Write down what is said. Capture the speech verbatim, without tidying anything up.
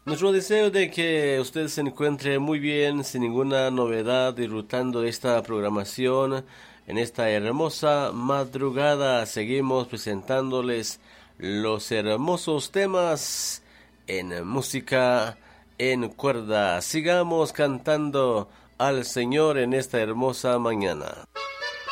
Nuestro deseo de que usted se encuentre muy bien, sin ninguna novedad, disfrutando de esta programación. En esta hermosa madrugada seguimos presentándoles los hermosos temas en música en cuerda. Sigamos cantando al Señor en esta hermosa mañana.